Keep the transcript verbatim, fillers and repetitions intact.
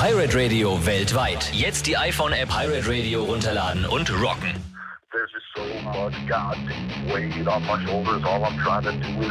Pirate Radio weltweit. Jetzt die iPhone-App Pirate Radio runterladen und rocken. There's just so much goddamn weight on my shoulders. All I'm trying to do is